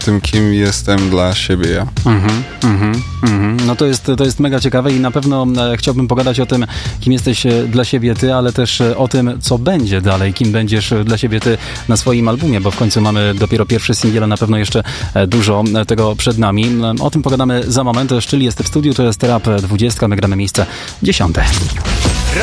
tym, kim jestem dla siebie ja. No to jest mega ciekawe i na pewno chciałbym pogadać o tym, kim jesteś dla siebie ty, ale też o tym, co będzie dalej, kim będziesz dla siebie ty na swoim albumie, bo w końcu mamy dopiero pierwszy singiel, a na pewno jeszcze dużo tego przed nami. O tym pogadamy za moment. Szczyl jest w studiu, to jest Rap 20, my gramy miejsce 10.